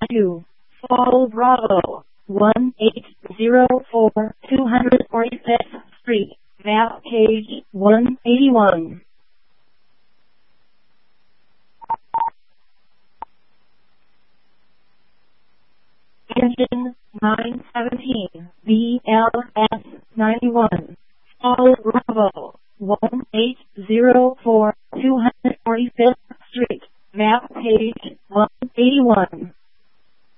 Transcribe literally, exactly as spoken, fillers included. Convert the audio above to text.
two, Fall Bravo, one eight zero four, two forty-fifth Street, map page one eighty-one. Engine nine seventeen, B L S ninety-one, Fall Bravo, one eight zero four, two forty-fifth Street, map page one eighty-one.